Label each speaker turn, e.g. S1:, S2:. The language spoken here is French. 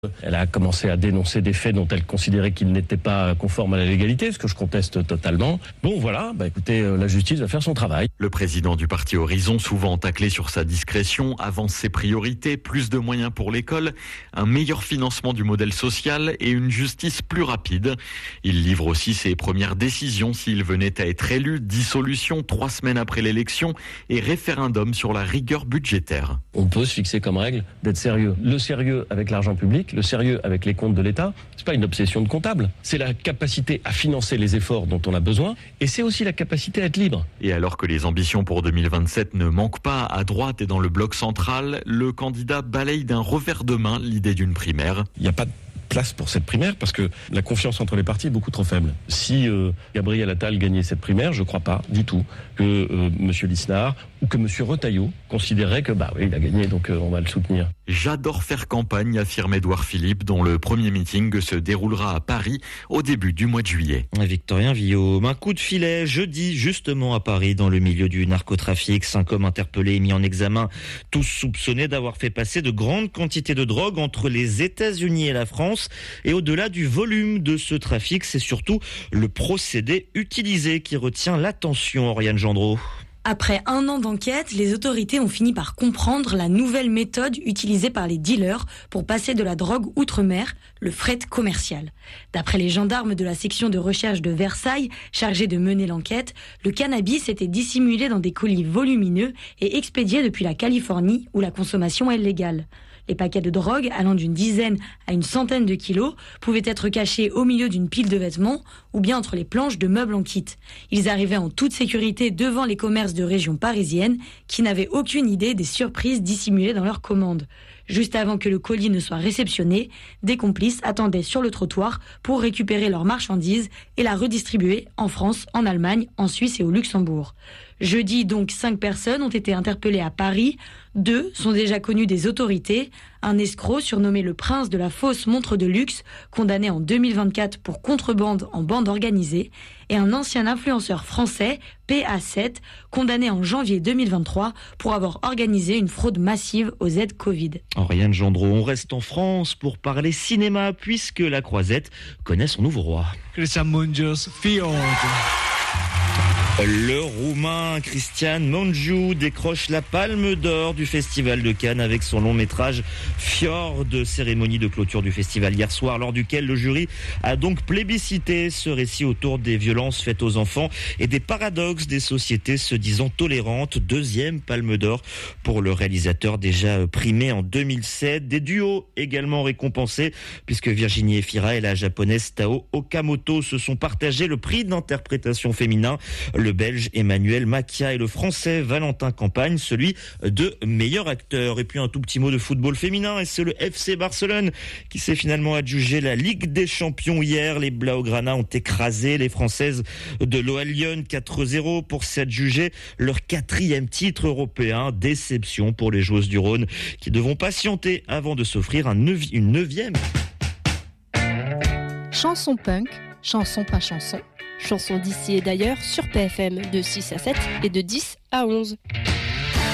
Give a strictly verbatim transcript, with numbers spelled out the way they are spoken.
S1: Elle a commencé à dénoncer des faits dont elle considérait qu'ils n'étaient pas conformes à la légalité, ce que je conteste totalement. Bon voilà, bah écoutez, la justice va faire son travail.
S2: Le président du parti Horizon, souvent taclé sur sa discrétion, avance ses priorités, plus de moyens pour l'école, un meilleur financement du modèle social et une justice plus rapide. Il livre aussi ses premières décisions s'il venait à être élu, dissolution trois semaines après l'élection et référendum sur la rigueur budgétaire.
S1: On peut se fixer comme règle d'être sérieux. Le sérieux avec l'argent public, le sérieux avec les comptes de l'État, c'est pas une obsession de comptable. C'est la capacité à financer les efforts dont on a besoin et c'est aussi la capacité à être libre.
S2: Et alors que les ambitions pour deux mille vingt-sept ne manquent pas à droite et dans le bloc central, le candidat balaye d'un revers de main l'idée d'une primaire.
S1: Il n'y a pas de place pour cette primaire parce que la confiance entre les partis est beaucoup trop faible. Si euh, Gabriel Attal gagnait cette primaire, je ne crois pas du tout que euh, M. Lisnard ou que M. Retailleau considérait que bah oui, il a gagné, donc euh, on va le soutenir.
S2: J'adore faire campagne, affirme Édouard Philippe, dont le premier meeting se déroulera à Paris au début du mois de juillet.
S3: Victorien Villaume, un coup de filet jeudi justement à Paris dans le milieu du narcotrafic. Cinq hommes interpellés et mis en examen, tous soupçonnés d'avoir fait passer de grandes quantités de drogue entre les États-Unis et la France. Et au-delà du volume de ce trafic, c'est surtout le procédé utilisé qui retient l'attention, Oriane Gendreau.
S4: Après un an d'enquête, les autorités ont fini par comprendre la nouvelle méthode utilisée par les dealers pour passer de la drogue outre-mer, le fret commercial. D'après les gendarmes de la section de recherche de Versailles, chargés de mener l'enquête, le cannabis était dissimulé dans des colis volumineux et expédié depuis la Californie où la consommation est légale. Les paquets de drogue, allant d'une dizaine à une centaine de kilos, pouvaient être cachés au milieu d'une pile de vêtements ou bien entre les planches de meubles en kit. Ils arrivaient en toute sécurité devant les commerces de région parisienne qui n'avaient aucune idée des surprises dissimulées dans leurs commandes. Juste avant que le colis ne soit réceptionné, des complices attendaient sur le trottoir pour récupérer leurs marchandises et la redistribuer en France, en Allemagne, en Suisse et au Luxembourg. Jeudi, donc, cinq personnes ont été interpellées à Paris. Deux sont déjà connues des autorités. Un escroc surnommé le prince de la fausse montre de luxe, condamné en deux mille vingt-quatre pour contrebande en bande organisée. Et un ancien influenceur français, P A sept, condamné en janvier deux mille vingt-trois pour avoir organisé une fraude massive aux aides Covid.
S3: Oriane Gendreau, on reste en France pour parler cinéma puisque la Croisette connaît son nouveau roi.
S5: Christian Mungius, Fjord.
S3: Le Roumain Cristian Mungiu décroche la Palme d'Or du Festival de Cannes avec son long métrage Fjord, cérémonie de clôture du festival hier soir, lors duquel le jury a donc plébiscité ce récit autour des violences faites aux enfants et des paradoxes des sociétés se disant tolérantes. Deuxième Palme d'Or pour le réalisateur déjà primé en deux mille sept. Des duos également récompensés puisque Virginie Efira et la japonaise Tao Okamoto se sont partagés le prix d'interprétation féminin. Le Belge Emmanuel Macchia et le Français Valentin Campagne, celui de meilleur acteur. Et puis un tout petit mot de football féminin, et c'est le F C Barcelone qui s'est finalement adjugé la Ligue des Champions hier. Les Blaugrana ont écrasé les Françaises de l'O L Lyon quatre zéro pour s'adjuger leur quatrième titre européen. Déception pour les joueuses du Rhône qui devront patienter avant de s'offrir un neuf, une neuvième.
S6: Chanson punk, chanson pas chanson. Chansons d'ici et d'ailleurs sur P F M de six à sept et de dix à onze.